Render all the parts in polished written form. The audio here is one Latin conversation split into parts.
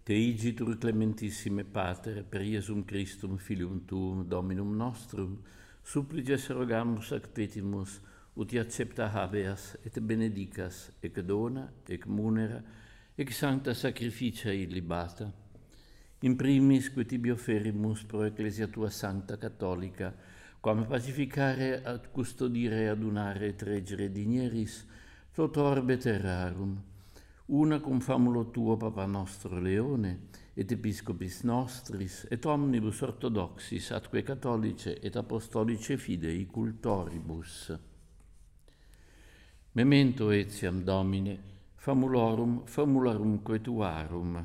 Te igitur clementissime Pater, per Iesum Christum, Filium Tuum, Dominum nostrum, supplices rogamus ac petimus, ut accepta habeas, et benedicas, ec dona, ec munera, ec sancta sacrificia illibata. In primis, que tibi offerimus pro Ecclesia tua Sancta Catholica, quam pacificare, ad custodire, adunare et reggere digneris, tot orbe terrarum, una cum famulo tuo Papa nostro Leone, et Episcopis nostris, et omnibus orthodoxis, atque catholice et apostolice fidei cultoribus. Memento etiam, Domine, famulorumque tuarum,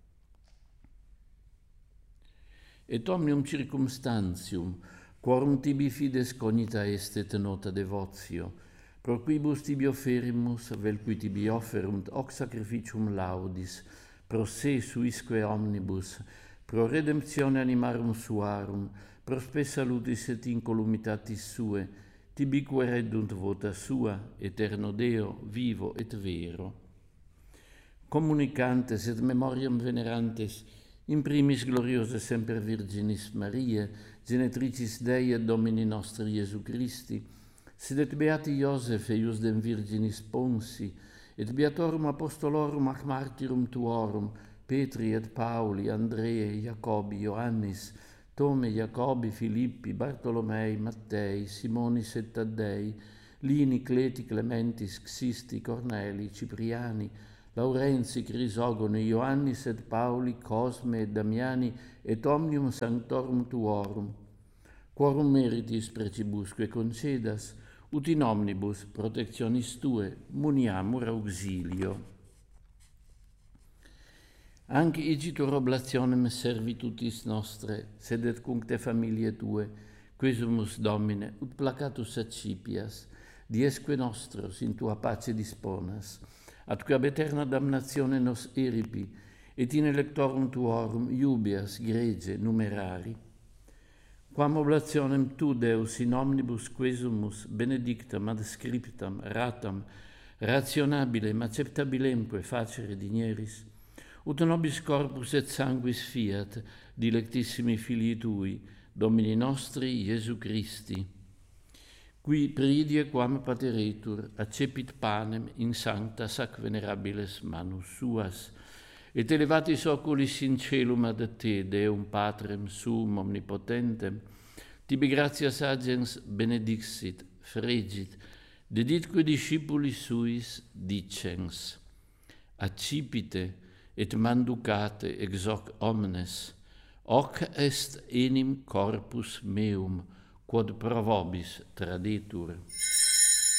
et omnium circumstantium, quorum tibi fides cognita est et nota devotio, pro quibus tibi offerimus, vel qui tibi offerunt hoc sacrificium laudis, pro se suisque omnibus, pro redemptione animarum suarum, pro spe salutis et incolumitatis sue, tibi quereddunt vota sua, eterno Deo, vivo et vero. Communicantes et memoriam venerantes, in primis gloriose semper Virginis Mariae, genetricis Dei et Domini nostri Iesu Christi, sed et beati Iosef eius dem Virginis Ponsi, et beatorum apostolorum ac martyrum tuorum, Petri et Pauli, Andrei, Jacobi, Ioannis, Tome, Jacobi, Filippi, Bartolomei, Mattei, Simonis et Taddei, Lini, Cleti, Clementis, Xisti, Corneli, Cipriani, Laurenzi, Crisogoni, Ioannis et Pauli, Cosme et Damiani, et omnium sanctorum tuorum, quorum meritis precibusque concedas, ut in omnibus protectionis tue muniamur auxilio. Anc igitur oblationem servitutis nostre, sed et cuncte familiae tue, quesumus Domine, ut placatus accipias, diesque nostros in tua pace disponas, atque ab eterna damnatione nos eripi, et in electorum tuorum iubeas grege numerari. Quam oblationem tu, Deus, in omnibus quesumus benedictam ad scriptam ratam, rationabilem acceptabilemque facere digneris, ut nobis corpus et sanguis fiat, dilectissimi filii tui, Domini nostri Iesu Christi, qui pridie quam pateretur, accepit panem in sanctas ac venerabiles manus suas, et elevatis oculis in celum ad te, Deum Patrem sum omnipotentem, tibi gratias agens benedixit, fregit, deditque discipulis suis dicens, accipite et manducate ex hoc omnes, hoc est enim corpus meum, quod pro vobis tradetur.